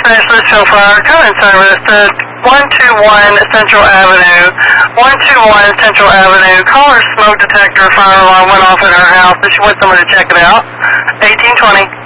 specialist show fire current service to 121 Central Avenue. 121 Central Avenue. Caller smoke detector fire alarm went off at her house, and she wants someone to check it out. 1820.